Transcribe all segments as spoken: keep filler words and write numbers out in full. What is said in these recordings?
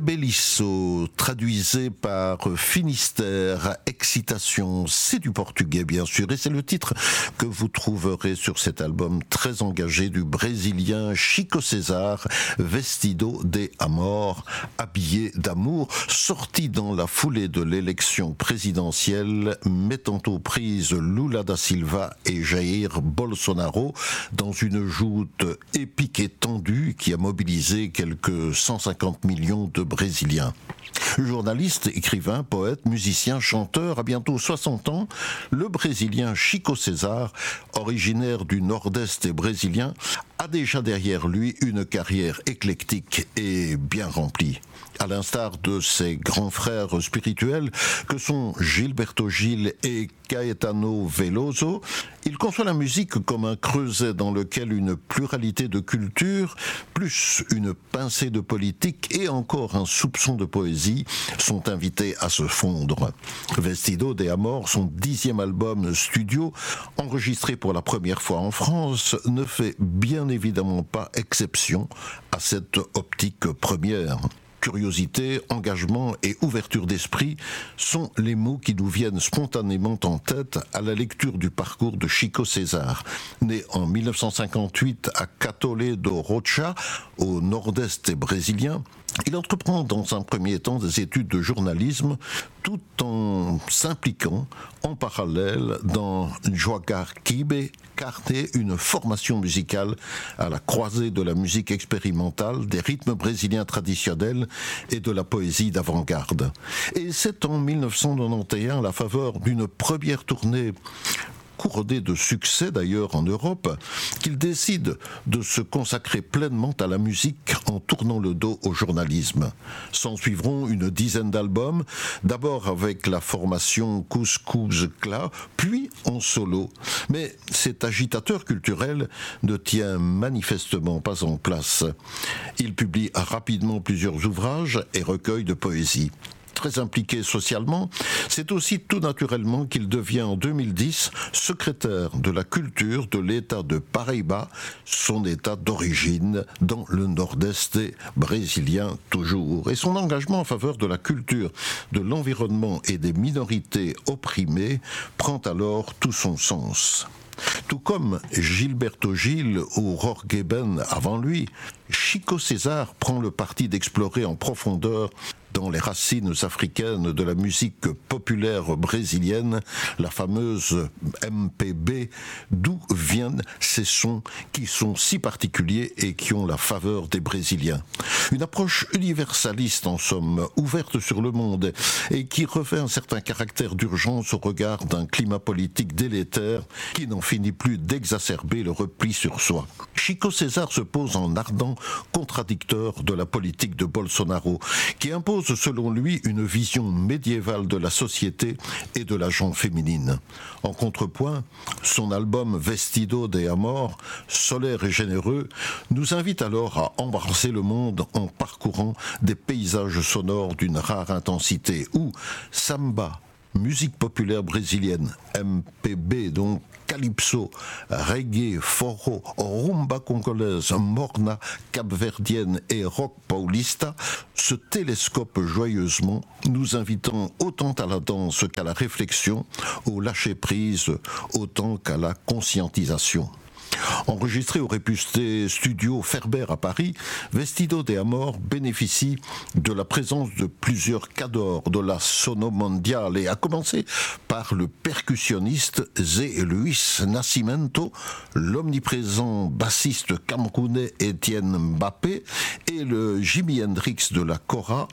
Rebelisso, traduisé par Finistère, Excitation, c'est du portugais bien sûr, et c'est le titre que vous trouverez sur cet album très engagé du Brésilien Chico César, Vestido de Amor, habillé d'amour, sorti dans la foulée de l'élection présidentielle, mettant aux prises Lula da Silva et Jair Bolsonaro dans une joute épique et tendue qui a mobilisé quelques cent cinquante millions de Brésiliens. Journaliste, écrivain, poète, musicien, chanteur, à bientôt soixante ans, le Brésilien Chico César, originaire du nord-est brésilien, a déjà derrière lui une carrière éclectique et bien remplie. À l'instar de ses grands frères spirituels que sont Gilberto Gil et Caetano Veloso, il conçoit la musique comme un creuset dans lequel une pluralité de cultures, plus une pincée de politique et encore un soupçon de poésie sont invités à se fondre. Vestido de Amor, son dixième album studio, enregistré pour la première fois en France, ne fait bien évidemment pas exception à cette optique première. Curiosité, engagement et ouverture d'esprit sont les mots qui nous viennent spontanément en tête à la lecture du parcours de Chico César. Né en mille neuf cent cinquante-huit à Catolé do Rocha, au nord-est brésilien, il entreprend dans un premier temps des études de journalisme tout en s'impliquant en parallèle dans Joagar Kibe, Carté, une formation musicale à la croisée de la musique expérimentale, des rythmes brésiliens traditionnels et de la poésie d'avant-garde. Et c'est en mille neuf cent quatre-vingt-onze, à la faveur d'une première tournée couronnée de succès d'ailleurs en Europe, qu'il décide de se consacrer pleinement à la musique en tournant le dos au journalisme. S'en suivront une dizaine d'albums, d'abord avec la formation Couscous Cla, puis en solo. Mais cet agitateur culturel ne tient manifestement pas en place. Il publie rapidement plusieurs ouvrages et recueils de poésie. Très impliqué socialement, c'est aussi tout naturellement qu'il devient en deux mille dix secrétaire de la culture de l'État de Paraíba, son État d'origine dans le nord-est brésilien toujours. Et son engagement en faveur de la culture, de l'environnement et des minorités opprimées prend alors tout son sens. Tout comme Gilberto Gil ou Jorge Ben avant lui, Chico César prend le parti d'explorer en profondeur dans les racines africaines de la musique populaire brésilienne, la fameuse M P B, d'où viennent ces sons qui sont si particuliers et qui ont la faveur des Brésiliens. Une approche universaliste en somme, ouverte sur le monde et qui revêt un certain caractère d'urgence au regard d'un climat politique délétère qui n'en finit plus d'exacerber le repli sur soi. Chico César se pose en ardent contradicteur de la politique de Bolsonaro, qui impose selon lui une vision médiévale de la société et de la gente féminine. En contrepoint, son album Vestido de Amor, solaire et généreux, nous invite alors à embrasser le monde en parcourant des paysages sonores d'une rare intensité où samba, musique populaire brésilienne, M P B donc, calypso, reggae, forró, rumba congolaise, morna, capverdienne et rock paulista se télescopent joyeusement, nous invitant autant à la danse qu'à la réflexion, au lâcher-prise autant qu'à la conscientisation. Enregistré au réputé studio Ferber à Paris, Vestido de Amor bénéficie de la présence de plusieurs cadors de la sono mondiale, et à commencer par le percussionniste Zé Luis Nascimento, l'omniprésent bassiste camerounais Étienne Mbappé et le Jimi Hendrix de la Kora,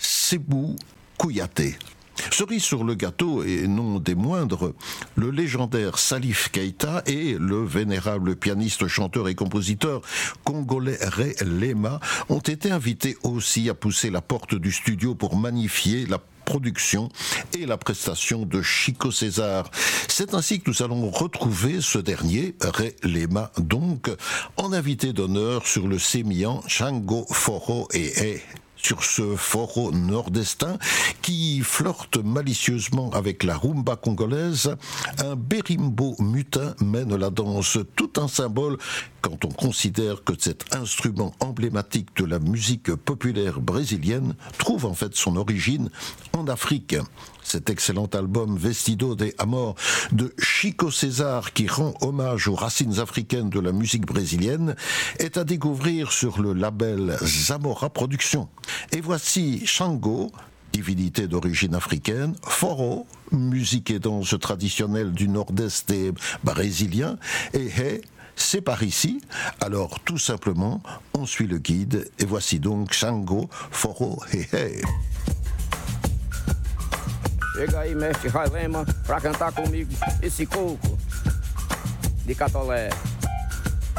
Sebou Kouyaté. Cerise sur le gâteau, et non des moindres, le légendaire Salif Keita et le vénérable pianiste, chanteur et compositeur congolais Ray Lema ont été invités aussi à pousser la porte du studio pour magnifier la production et la prestation de Chico César. C'est ainsi que nous allons retrouver ce dernier, Ray Lema donc, en invité d'honneur sur le sémillant Chango Forró et Hey. sur ce forró nord-estin qui flirte malicieusement avec la rumba congolaise, un bérimbo mutin mène la danse, tout un symbole quand on considère que cet instrument emblématique de la musique populaire brésilienne trouve en fait son origine en Afrique. Cet excellent album Vestido de Amor de Chico César, qui rend hommage aux racines africaines de la musique brésilienne, est à découvrir sur le label Zamora Productions. Et voici Xangô, divinité d'origine africaine, forró, musique et danse traditionnelle du nord-est des Brésiliens, et Hey, c'est par ici. Alors tout simplement, on suit le guide, et voici donc Xangô, forró, Hey Hey. Chega aí, mestre Railema, pra cantar comigo esse coco de Catolé.